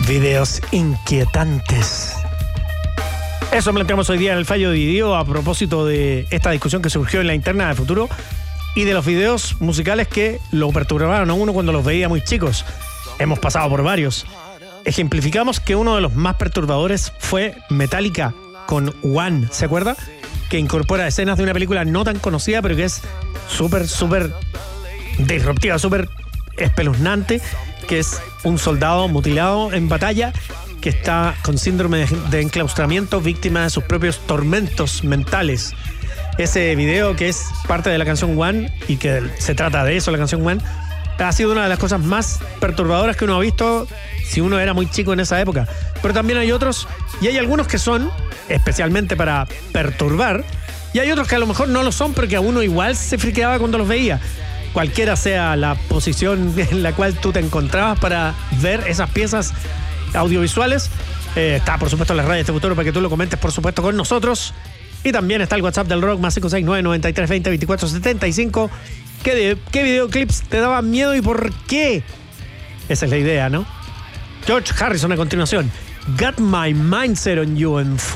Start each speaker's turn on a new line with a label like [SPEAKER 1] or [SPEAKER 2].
[SPEAKER 1] Videos inquietantes. Eso planteamos hoy día en el Fallo Dividido a propósito de esta discusión que surgió en la interna de Futuro y de los videos musicales que lo perturbaron a uno cuando los veía muy chicos. Hemos pasado por varios. Ejemplificamos que uno de los más perturbadores fue Metallica con One, ¿se acuerda? Que incorpora escenas de una película no tan conocida, pero que es súper disruptiva, súper espeluznante, que es un soldado mutilado en batalla que está con síndrome de enclaustramiento, víctima de sus propios tormentos mentales. Ese video, que es parte de la canción One y que se trata de eso, la canción One, ha sido una de las cosas más perturbadoras que uno ha visto si uno era muy chico en esa época. Pero también hay otros, y hay algunos que son especialmente para perturbar, y hay otros que a lo mejor no lo son, pero que a uno igual se friqueaba cuando los veía. Cualquiera sea la posición en la cual tú te encontrabas para ver esas piezas audiovisuales, está por supuesto en las radios de Futuro para que tú lo comentes, por supuesto, con nosotros. Y también está el WhatsApp del Rock, más 569-9320-2475. ¿Qué videoclips te daban miedo y por qué? Esa es la idea, ¿no? George Harrison a continuación. Got My Mindset on You en